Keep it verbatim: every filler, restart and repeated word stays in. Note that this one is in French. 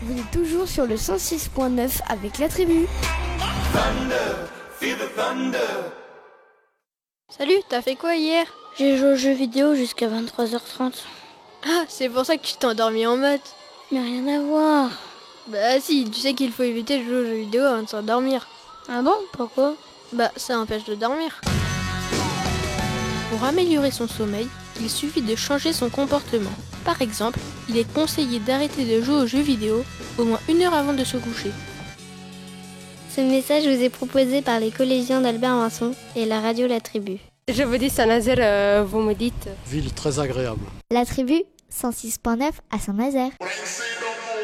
Vous êtes toujours sur le cent six point neuf avec la tribu. Salut, t'as fait quoi hier? J'ai joué aux jeux vidéo jusqu'à vingt-trois heures trente. Ah, c'est pour ça que tu t'es endormi en maths. Mais rien à voir. Bah si, tu sais qu'il faut éviter de jouer aux jeux vidéo avant de s'endormir. Ah bon? Pourquoi? Bah ça empêche de dormir. Pour améliorer son sommeil, il suffit de changer son comportement. Par exemple, il est conseillé d'arrêter de jouer aux jeux vidéo au moins une heure avant de se coucher. Ce message vous est proposé par les collégiens d'Albert Vincent et la radio La Tribu. Je vous dis Saint-Nazaire, euh, vous me dites. Ville très agréable. La tribu, cent six point neuf à Saint-Nazaire.